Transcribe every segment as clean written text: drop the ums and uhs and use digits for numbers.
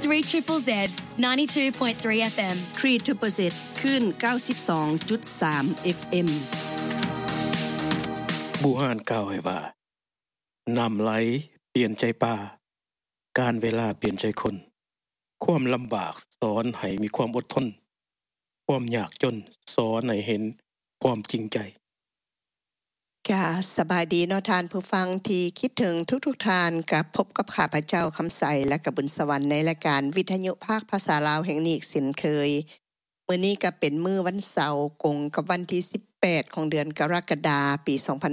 3ZZZ 92.3 FM 3ZZZ ขึ้น 92.3 FM บูฮานกล่าวไว้ว่าน้ำไหลเปลี่ยนใจป่าการเวลาเปลี่ยนใจคนความลำบากสอนให้มีความอดทนความยากจนสอนให้เห็นความจริงใจค่ะสบายดีเนาะท่านผู้ฟังที่คิดถึงทุกท่านกับพบกับข้าพเจ้าคำใสและกับบุญสวรรค์ในรายการวิทยุภาคภาษาลาวแห่งนี้อีกเช่นเคยมื้อนี้ก็เป็นมื้อวันเสาร์กงกับวันที่18ของเดือนกรกฎาคมปี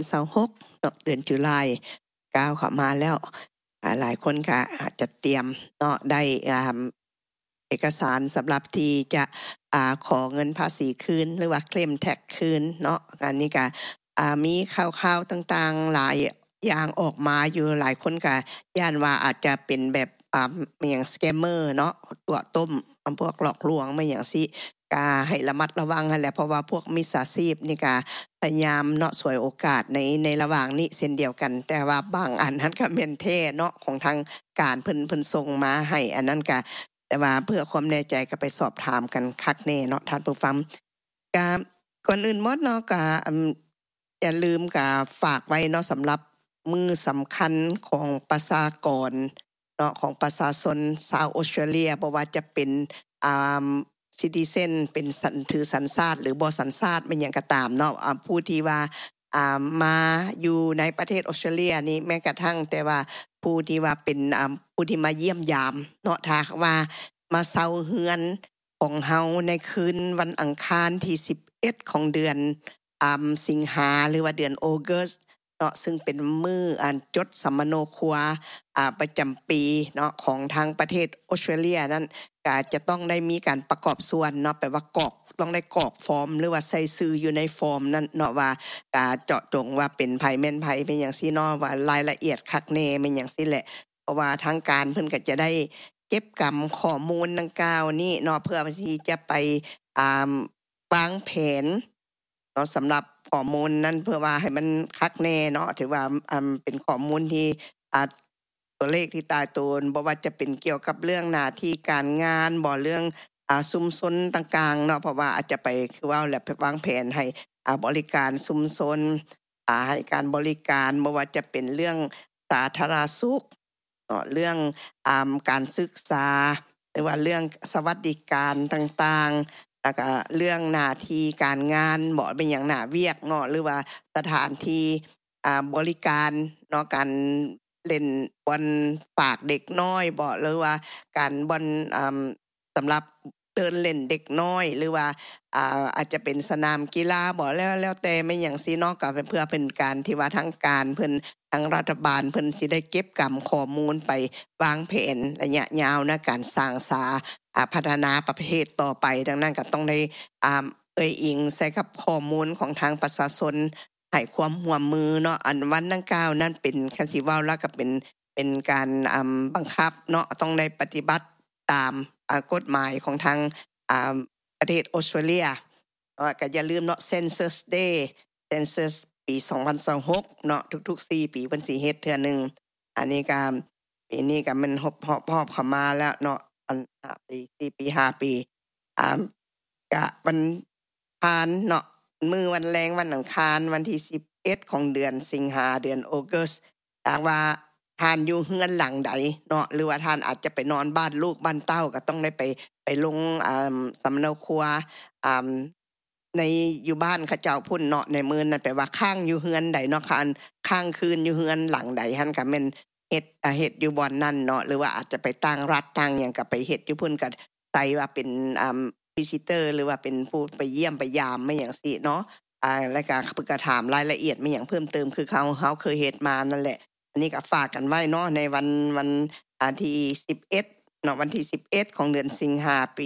2026เนาะเดือนตุลาคมก้าวเข้ามาแล้วหลายคนก็อาจจะเตรียมเนาะได้เอกสารสำหรับที่จะขอเงินภาษีคืนหรือว่าเคลมแท็กคืนเนาะอันนี้ก็มีข่าวๆต่างๆหลายอย่างออกมาอยู่หลายคนก็ย่านว่าอาจจะเป็นแบบอย่างสแกมเมอร์เนาะตัวต้มพวกหลอกลวงไม่อย่างสิก็ให้ระมัดระวังนั่นแหละเพราะว่าพวกมิจฉาชีพนี่ก็พยายามเนาะฉวยโอกาสในระหว่างนี้เช่นเดียวกันแต่ว่าบางอันนั้นก็แม่นแท้เนาะของทางการเพิ่นส่งมาให้อันนั้นก็แต่ว่าเพื่อความแน่ใจก็ไปสอบถามกันคักแน่เนาะท่านผู้ฟังก็ก่อนอื่นหมดเนาะก็อย่าลืมก็ฝากไว้เนาะสำหรับมือสำคัญของประชากรเนาะของประชาชนชาวออสเตรเลียบ่ว่าจะเป็นซิติเซนเป็นถือสัญชาติหรือบ่สัญชาติเป็นหยังก็ตามเนาะผู้ที่ว่ามาอยู่ในประเทศออสเตรเลียนี่แม้กระทั่งแต่ว่าผู้ที่ว่าเป็นผู้ที่มาเยี่ยมยามเนาะถ้าว่ามาเซาเฮือนของเฮาในคืนวันอังคารที่11ของเดือนสิงหาหรือว่าเดือนออกัสเนาะซึ่งเป็นมื้อจดสัมมโนครัวประจำปีเนาะของทางประเทศออสเตรเลียนั้นก็จะต้องได้มีการประกอบส่วนเนาะแปลว่ากรอกต้องได้กรอกฟอร์มหรือว่าใส่ชื่ออยู่ในฟอร์มนั้นเนาะว่าเจาะจงว่าเป็นไผแม่นไผเป็นหยังซี่เนาะว่ารายละเอียดคักแน่เป็นหยังซี่แหละเพราะว่าทางการเพิ่นก็จะได้เก็บกำข้อมูลดังกล่าวนี้เนาะเพื่อที่จะไปวางแผนเนาะสำหรับข้อมูลนั้นเพื่อว่าให้มันคักแน่เนาะถือว่าเป็นข้อมูลที่ตัวเลขที่ตายตัวบ่ว่าจะเป็นเกี่ยวกับเรื่องหน้าที่การงานบ่เรื่องชุมชนต่างๆเนาะเพราะว่าอาจจะไปคือว่าแล้วไปวางแผนให้บริการชุมชนให้การบริการบ่ว่าจะเป็นเรื่องสาธารณสุขเนาะเรื่องการศึกษาหรือว่าเรื่องสวัสดิการต่างๆแล้วก็เรื่องหน้าที่การงานบ่เป็นอย่างหน้าเวียกเนาะหรือว่าสถานที่บริการเนาะการเล่นบอลฝากเด็กน้อยบ่หรือว่าการบอลสำหรับเดินเล่นเด็กน้อยหรือว่าอาจจะเป็นสนามกีฬาบ่แล้วแต่ไม่อย่างซี่เนาะก็เพื่อเป็นการที่ว่าทางการเพิ่นทางรัฐบาลเพิ่นสิได้เก็บกำข้อมูลไปวางแผนระยะยาวนะการสร้างพัฒนาประเทศต่อไปดังนั้นก็ต้องได้อิงใส่กับข้อมูลของทางประชาชนให้ความร่วมมือเนาะอันวันดังกล่าวนั้นเป็นคันสิเว้าแล้วก็เป็นการบังคับเนาะต้องได้ปฏิบัติตามกฎหมายของทางประเทศออสเตรเลียก็อย่าลืมเนาะ Census Day Census ปี2026เนาะทุกๆ4ปีเพิ่นสิเฮ็ดเทื่อนึงอันนี้ก็ปีนี้ก็มันฮอบเข้ามาแล้วเนาะอันปี4ปี5ปีก็วันผ่านเนาะมื้อวันแรงวันอังคารวันที่11ของเดือนสิงหาเดือนออกัสถ้าว่าท่านอยู่เฮือนหลังใดเนาะหรือว่าท่านอาจจะไปนอนบ้านลูกบ้านเต้าก็ต้องได้ไปลงสำเนาครัวในอยู่บ้านเขาเจ้าพุ่นเนาะในมื้อนั้นแปลว่าค้างอยู่เฮือนใดเนาะค้างคืนอยู่เฮือนหลังใดหั่นก็แม่นเฮ็ดอยู่บ่อนนั้นเนาะหรือว่าอาจจะไปต่างรัฐต่างหยังก็ไปเฮ็ดอยู่พุ่นก็ใส่ว่าเป็นvisitor หรือว่าเป็นผู้ไปเยี่ยมไปยามไม่อย่างซี่เนาะแล้วก็เพิ่นก็ถามรายละเอียดไม่อย่างเพิ่มเติมคือเขาเคยเฮ็ดมานั่นแหละอันนี้ก็ฝากกันไว้เนาะในวันที่11เนาะวันที่11ของเดือนสิงหาปี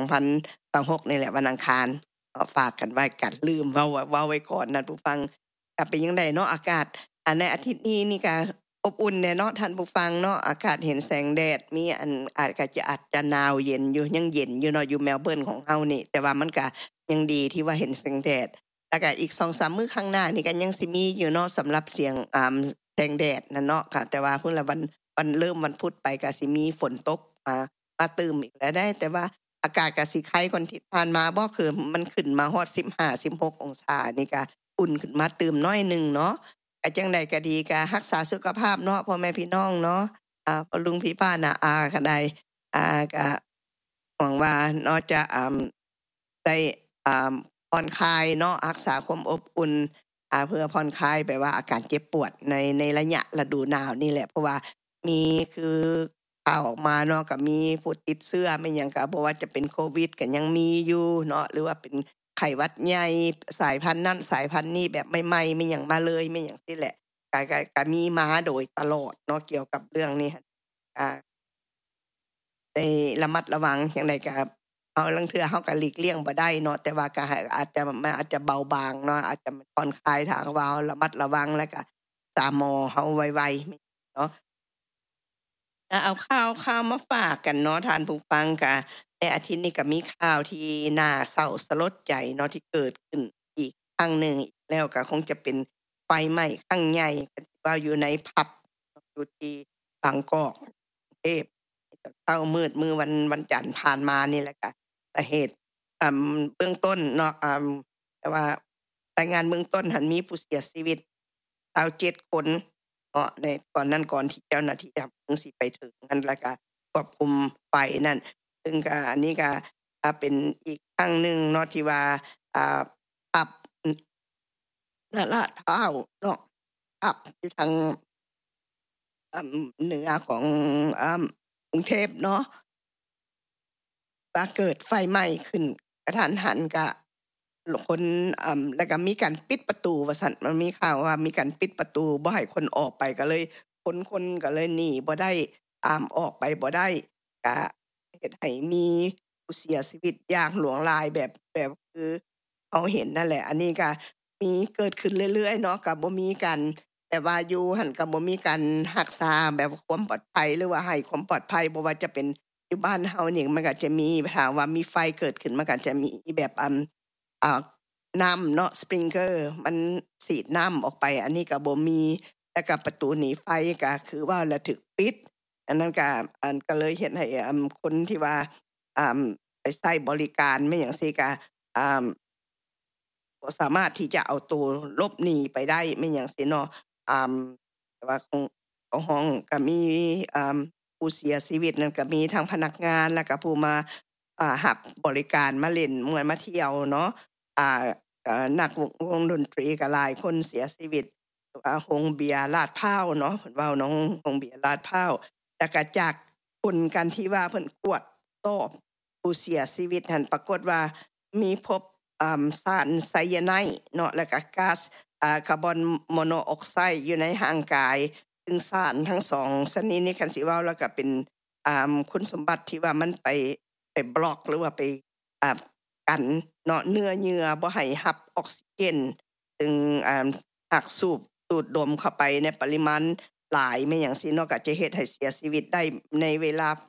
2026นี่แหละวันอังคารฝากกันไว้กันลืมเว้าไว้ก่อนนะผู้ฟังก็เป็นจังไดเนาะอากาศในอาทิตย์นี้นี่ก็อบอุ่นแน่เนาะท่านผู้ฟังเนาะอากาศเห็นแสงแดดมีอาจจะหนาวเย็นอยู่ยังเย็นอยู่เนาะอยู่เมลเบิร์นของเฮานี่แต่ว่ามันก็ยังดีที่ว่าเห็นแสงแดดแล้วก็อีก 2-3 มื้อข้างหน้านี่ก็ยังสิมีอยู่เนาะสำหรับเสียงแสงแดดนั่นเนาะค่ะแต่ว่าพุ่นละวันเริ่มวันพุธไปก็สิมีฝนตกมาตื่มอีกแล้วได้แต่ว่าอากาศก็สิไข้ก่อนที่ผ่านมาบ่คือมันขึ้นมาฮอด15-16องศานี่ก็อุ่นขึ้นมาตื่มน้อยนึงเนาะก็จังได๋ก็ดีก็รักษาสุขภาพเนาะพ่อแม่พี่น้องเนาะพ่อลุงพี่ป้าน้าอาก็ได้ก็หวังว่าเนาะจะได้ผ่อนคลายเนาะรักษาความอบอุ่นเพื่อผ่อนคลายแบบว่าอาการเจ็บปวดในระยะฤดูหนาวนี่แหละเพราะว่ามีคือข่าวออกมาเนาะก็มีผู้ติดเชื้อไม่หยังก็บ่ว่าจะเป็นโควิดก็ยังมีอยู่เนาะหรือว่าเป็นไข้หวัดใหญ่สายพันธุ์นั้นสายพันธุ์นี้แบบใหม่ๆไม่หยังมาเลยไม่หยังซี่แหละก็มีมาโดยตลอดเนาะเกี่ยวกับเรื่องนี้ได้ระมัดระวังจังได๋ก็เอาลางเทื่อเฮาก็หลีกเลี่ยงบ่ได้เนาะแต่ว่าก็อาจจะเบาบางเนาะอาจจะผ่อนคลายทางว่าระมัดระวังแล้วก็ตามหมอเฮาไวๆเนาะเอาข่าวมาฝากกันเนาะท่านผู้ฟังก็ในอาทิตย์นี้ก็มีข่าวที่น่าเศร้าสลดใจเนาะที่เกิดขึ้นอีกครั้งนึงแล้วก็คงจะเป็นไฟไหม้ครั้งใหญ่ว่าอยู่ในผับอยู่ที่บางกอกกรุงเทพเช้ามืดมื้อวันจันทร์ผ่านมานี่แหละค่ะสาเหตุเบื้องต้นเนาะแต่ว่ารายงานเบื้องต้นหันมีผู้เสียชีวิต27คนเนาะในก่อนที่เจ้าหน้าที่ถึงสิไปถึงนั่นแล้วก็ควบคุมไฟนั่นซึ่งก็อันนี้ก็เป็นอีกครั้งนึงเนาะที่ว่าผับลาดพร้าวเนาะผับอยู่ทางเหนือของกรุงเทพเนาะว่าเกิดไฟไหม้ขึ้นกระทันหันก็คนแล้วก็มีการปิดประตูว่าซั่นมันมีข่าวว่ามีการปิดประตูบ่ให้คนออกไปก็เลยคนก็เลยหนีบ่ได้ออกไปบ่ได้ก็เฮ็ดให้มีผู้เสียชีวิตอย่างหลวงหลายแบบคือเขาเห็นนั่นแหละอันนี้ก็มีเกิดขึ้นเรื่อยๆเนาะก็บ่มีกันแต่ว่าอยู่หั่นก็บ่มีการรักษาแบบความปลอดภัยหรือว่าให้ความปลอดภัยบ่ว่าจะเป็นอยู่บ้านเฮานี่มันก็จะมีถามว่ามีไฟเกิดขึ้นมันก็จะมีแบบน้ำเนาะสปริงเกอร์มันสีดน้ำออกไปอันนี้ก็บ่มีแล้วก็ประตูหนีไฟก็คือว่าละถึกปิดอันนั้นก็เลยเฮ็ดให้คนที่ว่าไปใช้บริการไม่หยังซี่ก็บ่สามารถที่จะเอาตัวหลบหนีไปได้ไม่หยังซี่เนาะแต่ว่าของห้องก็มีผู้เสียชีวิตนั่นก็มีทั้งพนักงานแล้วก็ผู้มารับบริการมาเล่นเหมือนมาเที่ยวเนาะนักวงดนตรีก็หลายคนเสียชีวิตโรงเบียร์ลาดพร้าวเนาะเพิ่นเว้าน้องโรงเบียร์ลาดพร้าวแล้วก็จากผลกันที่ว่าเพิ่นตรวจสอบผู้เสียชีวิตหั่นปรากฏว่ามีพบสารไซยาไนด์เนาะแล้วก็ก๊าซคาร์บอนโมโนออกไซด์อยู่ในร่างกายซึ่งสารทั้ง2ชนิดนี้คันสิเว้าแล้วก็เป็นคุณสมบัติที่ว่ามันไปบล็อกหรือว่าไปกันเนาะเนื้อเยื่อบ่ให้รับออกซิเจนซึ่งหากสูดดมเข้าไปในปริมาณหลายไม่หยังซี่เนาะก็จะเฮ็ดให้เสียชีวิตได้ในเวลา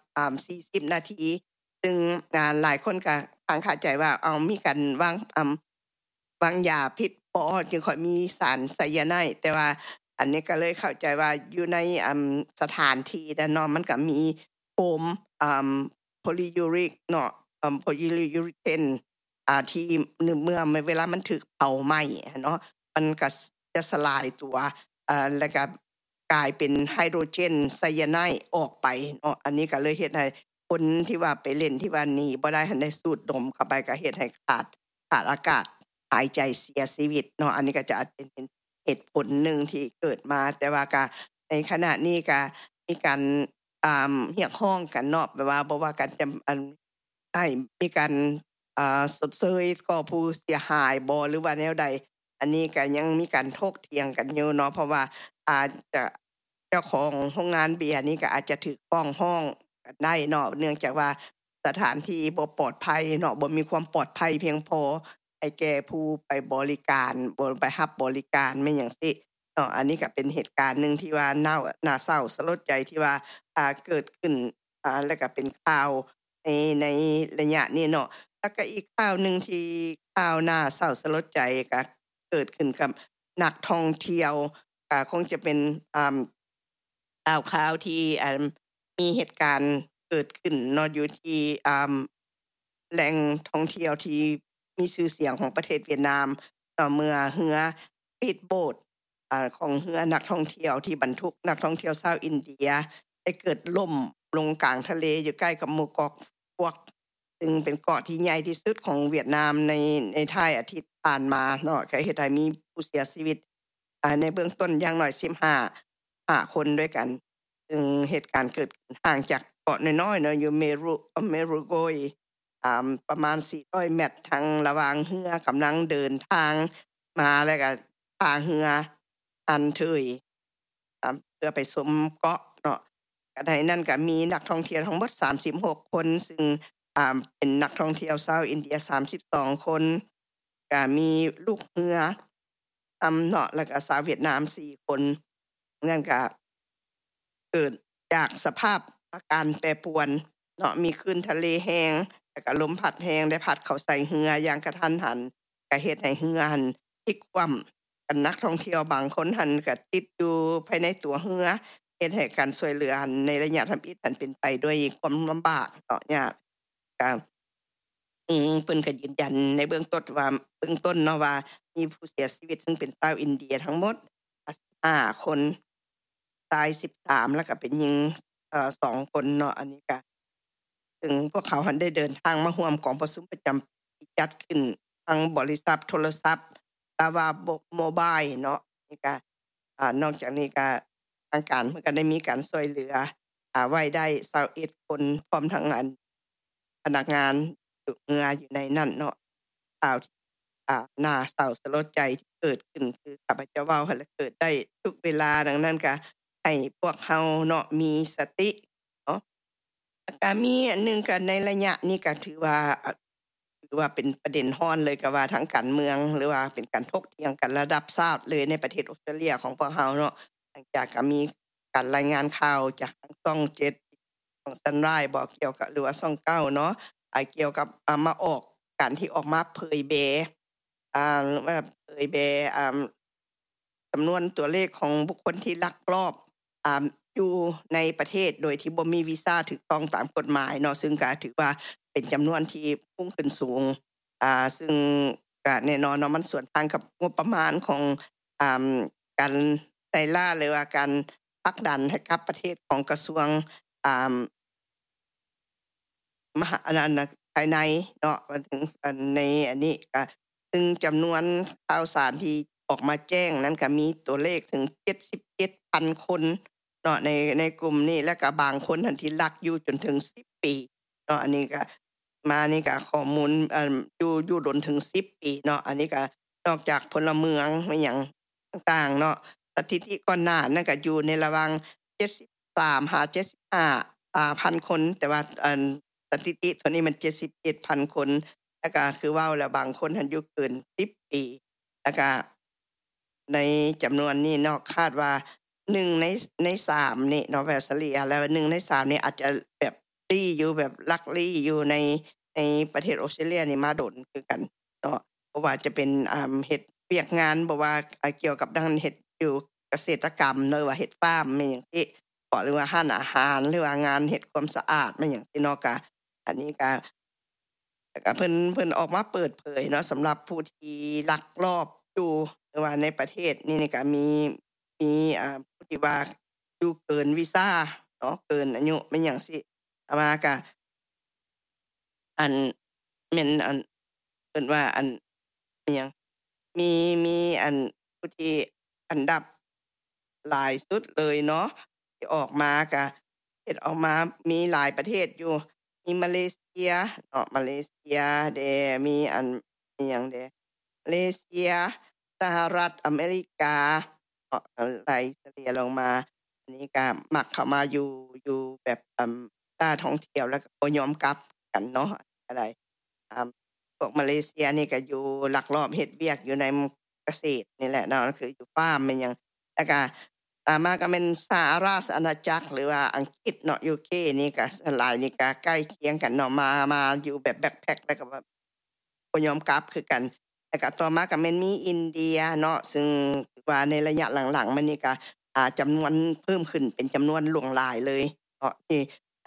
40นาทีซึ่งหลายคนก็ตั้งคาใจว่ามีการวางยาพิษบ่จึงค่อยมีสารไซยาไนด์แต่ว่าอันนี้ก็เลยเข้าใจว่าอยู่ในสถานที่นั้นเนาะมันก็มีโฟมโพลียูริกเนาะโพลียูริเทนที่เมื่อเวลามันถูกเผาไหม้เนาะมันก็จะสลายตัวแล้วก็กลายเป็นไฮโดรเจนไซยาไนด์ออกไปเนาะอันนี้ก็เลยเฮ็ดให้คนที่ว่าไปเล่นที่ว่านี้บ่ได้ทันได้สูดดมเข้าไปก็เฮ็ดให้ขาดอากาศหายใจเสียชีวิตเนาะอันนี้ก็จะอาจเป็นเหตุผลหนึ่งที่เกิดมาแต่ว่าก็ในขณะนี้ก็มีการเรียกร้องกันเนาะแบบว่าบ่ว่ากันจะให้มีการชดเชยก็ผู้เสียหายบ่หรือว่าแนวใดอันนี้ก็ยังมีการถกเถียงกันอยู่เนาะเพราะว่าอาจจะเจ้าของโรงงานเบียร์นี้ก็อาจจะถูกฟ้องร้องกันได้เนาะเนื่องจากว่าสถานที่บ่ปลอดภัยเนาะบ่มีความปลอดภัยเพียงพอให้แก่ผู้ไปบริการบ่ไปรับบริการแม่นหยังซี่เนาะอันนี้ก็เป็นเหตุการณ์นึงที่ว่าน่าเศร้าสลดใจที่ว่าเกิดขึ้นแล้วก็เป็นข่าวในระยะนี้เนาะแล้วก็อีกข่าวนึงที่ข่าวน่าเศร้าสลดใจก็เกิดขึ้นกับนักท่องเที่ยวคงจะเป็นข่าวที่มีเหตุการณ์เกิดขึ้นเนาะอยู่ที่แหล่งท่องเที่ยวที่มีชื่อเสียงของประเทศเวียดนามต่อเมื่อเรือปีดโบ๊ทของเรือนักท่องเที่ยวที่บรรทุกนักท่องเที่ยวชาวอินเดียได้เกิดล่มลงกลางทะเลอยู่ใกล้กับหมู่เกาะพวกซึ่งเป็นเกาะที่ใหญ่ที่สุดของเวียดนามในท้ายอาทิตย์ผ่านมาเนาะก็เฮ็ดให้มีผู้เสียชีวิตในเบื้องต้นอย่างน้อย15คนด้วยกันซึ่งเหตุการณ์เกิดห่างจากเกาะน้อยๆเนาะอยู่เมรุโกยประมาณ400เมตรทางระหว่างเรือกำลังเดินทางมาแล้วก็พาเรืออันเทยเพื่อไปชมเกาะเนาะก็ได้นั่นก็มีนักท่องเที่ยวทั้งหมด36คนซึ่งเป็นนักท่องเที่ยวชาวอินเดีย32คนก็มีลูกเรือเนาะแล้วก็ชาวเวียดนาม4คนนั่นก็เกิดจากสภาพอาการแปรปรวนเนาะมีคลื่นทะเลแห้งแล้วก็ลมพัดแรงได้พัดเข้าใส่เรืออย่างกระทันหันก็เฮ็ดให้เรือหันพลิกคว่ำกันนักท่องเที่ยวบางคนหันก็ติดอยู่ภายในตัวเรือเฮ็ดให้การช่วยเหลือในระยะทำอิฐหันเป็นไปด้วยความลำบากเนาะยากก็เพิ่นก็ยืนยันในเบื้องต้นเนาะว่ามีผู้เสียชีวิตซึ่งเป็นชาวอินเดียทั้งหมด5คนตาย13แล้วก็เป็นหญิง2คนเนาะอันนี้ก็ซึ่งพวกเขาหันได้เดินทางมาร่วมกองประชุมประจำที่จัดขึ้นทางบริษัทโทรศัพท์ลาวาโมบายเนาะนี่ก็นอกจากนี้ก็ทางการเพิ่นก็ได้มีการช่วยเหลือไว้ได้21คนพร้อมทั้งพนักงานเรืออยู่ในนั้นเนาะข่าวน่าเศร้าสลดใจที่เกิดขึ้นคือข้าพเจ้าเว้าหั่นแหละเกิดได้ทุกเวลาดังนั้นก็ให้พวกเฮาเนาะมีสติเนาะก็มีอันนึงก็ในระยะนี้ก็ถือว่าเป็นประเด็นร้อนเลยก็ว่าทั้งการเมืองหรือว่าเป็นการถกเถียงกันระดับชาติเลยในประเทศออสเตรเลียของพวกเฮาเนาะหลังจากก็มีการรายงานข่าวจากทางช่อง7ของ Sunrise บอกเกี่ยวกับหรือว่าช่อง9เนาะเกี่ยวกับมาออกการที่ออกมาเผยแว่าเผยแจำนวนตัวเลขของบุคคลที่ลักลอบอยู่ในประเทศโดยที่บ่มีวีซ่าถูกต้องตามกฎหมายเนาะซึ่งก็ถือว่าเป็นจำนวนที่พุ่งขึ้นสูงซึ่งก็แน่นอนเนาะมันส่วนทางกับงบประมาณของการไล่ล่าหรือว่าการผลักดันให้กับประเทศของกระทรวงมหาภายในเนาะมาถึงในอันนี้ก็ซึ่งจำนวนข่าวสารที่ออกมาแจ้งนั้นก็มีตัวเลขถึง 77,000 คนเนาะในกลุ่มนี้แล้วก็บางคนทันที่ลักอยู่จนถึง10ปีเนาะอันนี้ก็มานี่ก็ข้อมูลอยู่ดนถึง10ปีเนาะอันนี้ก็นอกจากพลเมืองไม่หยังต่างๆเนาะสถิติก่อนหน้านั้นก็อยู่ในระหว่าง73หา75พันคนแต่ว่าสถิติตัวนี้มัน 77,000 คนแล้วก็คือเว้าแล้วบางคนหันอยู่เกิน10ปีแล้วก็ในจำนวนนี้เนาะคาดว่า1ใน3นี่เนาะแบบเฉลี่ยแล้ว1ใน3นี่อาจจะแบบลี้อยู่แบบลักลี้อยู่ในประเทศออสเตรเลียนี่มาโดนคือกันเนาะเพราะว่าจะเป็นเฮ็ดเวียกงานบ่ว่าเกี่ยวกับด้านเฮ็ดอยู่เกษตรกรรมหรือว่าเฮ็ดฟาร์มแม่นจังซี่หรือว่าร้านอาหารหรือว่างานเฮ็ดความสะอาดแม่นจังซี่เนาะก็อันนี้ก็เพิ่นออกมาเปิดเผยเนาะสำหรับผู้ที่ลักลอบอยู่หรือว่าในประเทศนี่ก็มีผู้ที่ว่าอยู่เกินวีซ่าเนาะเกินอายุแม่นหยังสิมาก็อันแม่นเพิ่นว่าอันอิหยังมีอันผู้ที่อันดับหลายสุดเลยเนาะที่ออกมาก็เฮ็ดออกมามีหลายประเทศอยู่มีมาเลเซียเนาะมาเลเซียมีอันอิหยังมาเลเซียสหรัฐอเมริกาไล่เฉลี่ยลงมาอันนี้ก็มักเข้ามาอยู่แบบท่องเที่ยวแล้วก็บ่ยอมกลับกันเนาะอะไรพวกมาเลเซียนี่ก็อยู่ลักลอบเฮ็ดเวียกอยู่ในเกษตรนี่แหละเนาะคืออยู่ฟาร์มแม่นหยังแล้วก็ตามมาก็เป็นสหราชอาณาจักรหรือว่าอังกฤษเนาะ UK นี่ก็หลายนี่ก็ใกล้เคียงกันเนาะมาอยู่แบบแบ็คแพ็คแล้วก็บ่ยอมกลับคือกันแล้วก็ต่อมาก็แม่นมีอินเดียเนาะซึ่งว่าในระยะหลังๆมานี่ก็จำนวนเพิ่มขึ้นเป็นจำนวนหลวงหลายเลยเนาะที่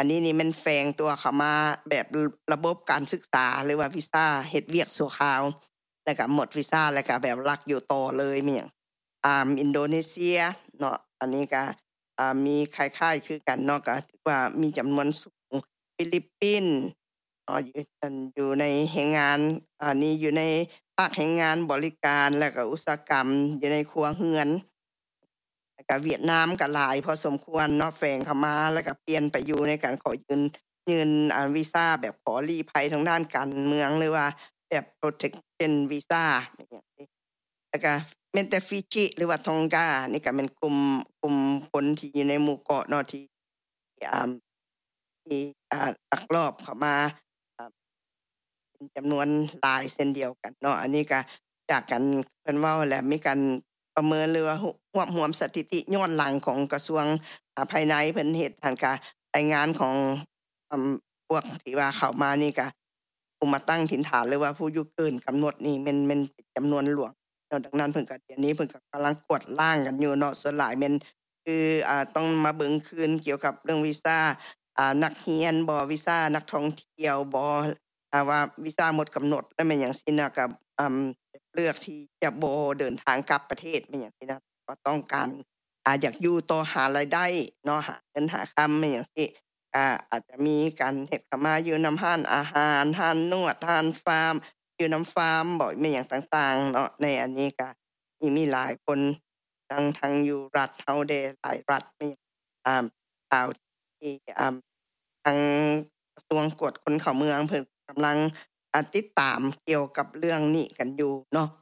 อันนี้นี่มันแฝงตัวเข้ามาแบบระบบการศึกษาหรือว่าวีซ่าเฮ็ดเวียกชั่วคราวแล้วก็หมดวีซ่าแล้วก็แบบลักอยู่ต่อเลยมีหยังอินโดนีเซียเนาะอันนี้ก็มีคล้ายๆคือกันเนาะก็ถือว่ามีจำนวนสูงฟิลิปปินส์อยู่ในแรงงานนี้อยู่ในภาคแรงงานบริการแล้วก็อุตสาหกรรมอยู่ในครัวเรือนแล้วก็เวียดนามก็หลายพอสมควรเนาะแฝงเข้ามาแล้วก็เปลี่ยนไปอยู่ในการขอยืนวีซ่าแบบขอลี้ภัยทางด้านการเมืองหรือว่าแบบ protection visa อย่างนี้แล้วก็แม้แต่ฟิจิหรือว่าทองกานี่ก็เป็นกลุ่มคนที่อยู่ในหมู่เกาะเนาะที่ลักลอบเข้ามาเป็นจำนวนหลายเช่นเดียวกันเนาะอันนี้ก็จากกันเพิ่นเว้าแล้วมีการประเมินหรือว่ารวมสถิติย้อนหลังของกระทรวงภายในเพิ่นเฮ็ดทางการรายงานของพวกที่ว่าเข้ามานี่ก็ผู้มาตั้งถิ่นฐานหรือว่าผู้อยู่เกินกำหนดนี่มันจำนวนหลวงดังนั้นเพิ่นก็เดี๋ยวนี้เพิ่นก็กำลังกวดล้างกันอยู่เนาะส่วนหลายแม่นคือต้องมาเบิ่งคืนเกี่ยวกับเรื่องวีซ่านักเรียนบ่วีซ่านักท่องเที่ยวบ่ว่าวีซ่าหมดกำหนดแล้วแม่นหยังซี่นะก็เลือกที่จะบ่เดินทางกลับประเทศแม่นหยังซี่นะก็ต้องการอยากอยู่ต่อหารายได้เนาะหาเงินหาคำแม่นหยังซี่อาจจะมีการเฮ็ดเข้ามาอยู่นำร้านอาหารร้านนวดร้านฟาร์มอยู่นำฟาร์มบ่แม่นหยังต่างๆเนาะในอันนี้ก็มีหลายคนทั้งอยู่รัฐเฮาได้หลายรัฐแม่นข่าวที่ทางกระทรวงกวดคนเข้าเมืองเพิ่นกำลังติดตามเกี่ยวกับเรื่องนี้กันอยู่เนาะ